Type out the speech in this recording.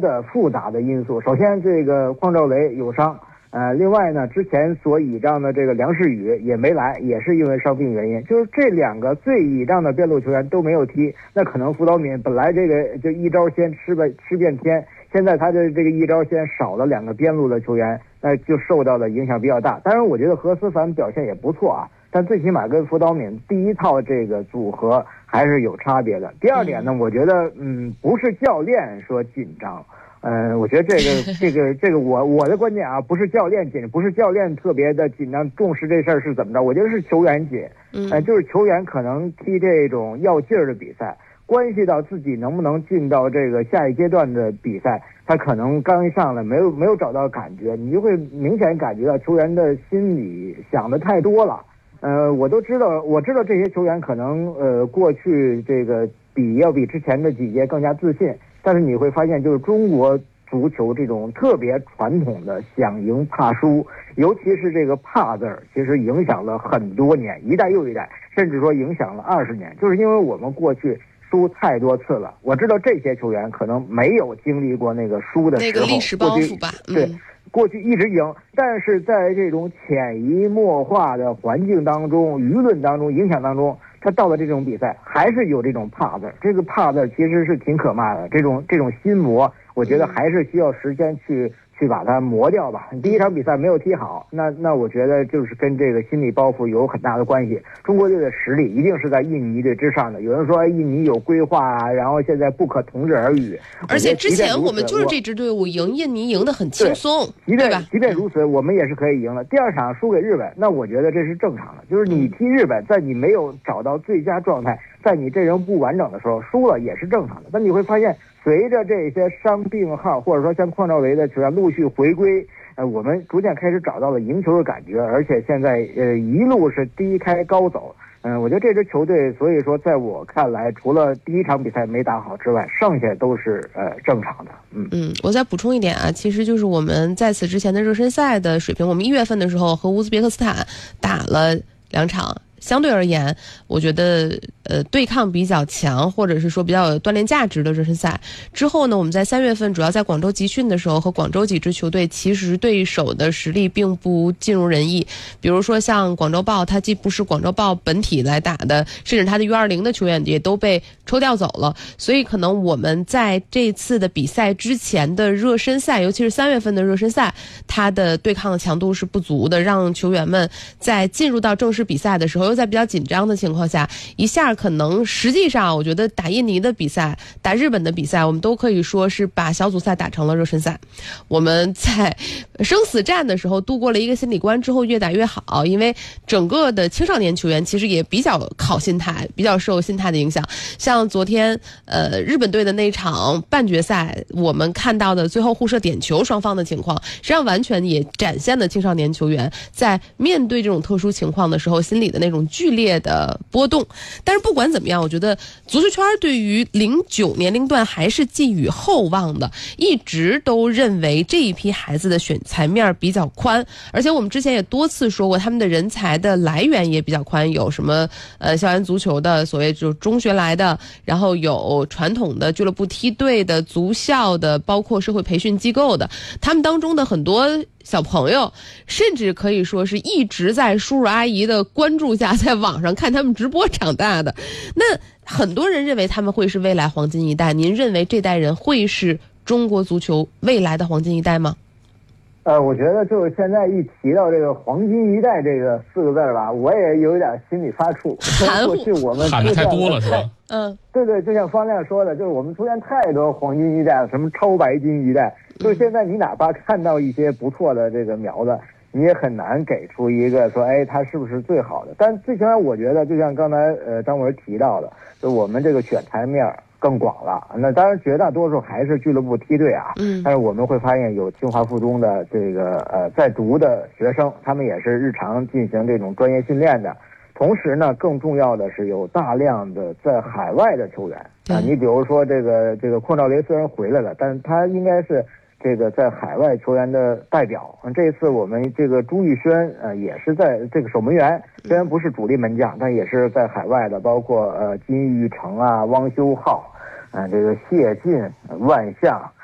的复杂的因素。首先，这个邝兆雷有伤，另外呢，之前所倚仗的这个梁世宇也没来，也是因为伤病原因。就是这两个最倚仗的边路球员都没有踢，那可能辅导闵本来这个就一招鲜吃遍天，现在他的这个一招鲜少了两个边路的球员，那就受到的影响比较大。当然，我觉得何思凡表现也不错啊，但最起码跟辅导闵第一套这个组合还是有差别的。第二点呢，我觉得不是教练说紧张。我觉得这个我的观点啊，不是教练紧张，不是教练特别的紧张重视这事儿是怎么着？我觉得是球员紧，就是球员可能踢这种要劲儿的比赛，关系到自己能不能进到这个下一阶段的比赛，他可能刚一上来没有找到感觉，你就会明显感觉到球员的心里想的太多了。我知道这些球员可能过去这个要比之前的几届更加自信。但是你会发现，就是中国足球这种特别传统的想赢怕输，尤其是这个怕字儿，其实影响了很多年，一代又一代，甚至说影响了20年，就是因为我们过去输太多次了。我知道这些球员可能没有经历过那个输的时候， 那个历史包袱吧， 对。过去一直赢，但是在这种潜移默化的环境当中、舆论当中、影响当中，他到了这种比赛还是有这种怕字。这个怕字其实是挺可怕的，这种心魔，我觉得还是需要时间去把它磨掉吧。第一场比赛没有踢好，那我觉得就是跟这个心理包袱有很大的关系。中国队的实力一定是在印尼队之上的。有人说印尼有规划啊，然后现在不可同日而语。 而且之前我们就是这支队伍赢印尼赢得很轻松，对吧？ 即便如此，我们也是可以赢的。第二场输给日本，那我觉得这是正常的，就是你踢日本，在你没有找到最佳状态，在你阵容不完整的时候输了也是正常的。但你会发现，随着这些伤病号或者说像邝兆雷的球员陆续回归，我们逐渐开始找到了赢球的感觉，而且现在一路是低开高走。我觉得这支球队，所以说在我看来，除了第一场比赛没打好之外，剩下都是正常的。 我再补充一点啊，其实就是我们在此之前的热身赛的水平，我们1月份的时候和乌兹别克斯坦打了2场。相对而言，我觉得对抗比较强，或者是说比较有锻炼价值的热身赛之后呢，我们在3月份主要在广州集训的时候，和广州几支球队其实对手的实力并不尽如人意。比如说像广州豹，它既不是广州豹本体来打的，甚至它的U20的球员也都被抽调走了。所以可能我们在这次的比赛之前的热身赛，尤其是3月份的热身赛，它的对抗的强度是不足的，让球员们在进入到正式比赛的时候，在比较紧张的情况下，一下可能实际上我觉得打印尼的比赛，打日本的比赛，我们都可以说是把小组赛打成了热身赛。我们在生死战的时候度过了一个心理关之后，越打越好，因为整个的青少年球员其实也比较靠心态，比较受心态的影响。像昨天日本队的那场半决赛，我们看到的最后互射点球双方的情况，实际上完全也展现了青少年球员在面对这种特殊情况的时候心理的那种剧烈的波动。但是不管怎么样，我觉得足球圈对于09年龄段还是寄予厚望的，一直都认为这一批孩子的选材面比较宽，而且我们之前也多次说过，他们的人才的来源也比较宽，有什么校园足球的，所谓就中学来的，然后有传统的俱乐部梯队的、足校的，包括社会培训机构的，他们当中的很多小朋友甚至可以说是一直在叔叔阿姨的关注下，在网上看他们直播长大的。那很多人认为他们会是未来黄金一代，您认为这代人会是中国足球未来的黄金一代吗？ 我觉得就是现在一提到这个黄金一代这个4个字吧，我也有点心里发怵。过去我们喊的太多了是吧？ 对，就像方亮说的，就是我们出现太多黄金一代了，什么超白金一代，就是现在你哪怕看到一些不错的这个苗子，你也很难给出一个说，他是不是最好的。但最起码我觉得，就像刚才张文提到的，就我们这个选材面更广了。那当然绝大多数还是俱乐部梯队啊，但是我们会发现有清华附中的这个在读的学生，他们也是日常进行这种专业训练的。同时呢，更重要的是有大量的在海外的球员啊。你比如说这个邝兆雷虽然回来了，但是他应该是这个在海外球员的代表。这次我们这个朱玉轩也是在这个守门员，虽然不是主力门将，但也是在海外的，包括金玉成啊、汪修浩这个谢晋、万象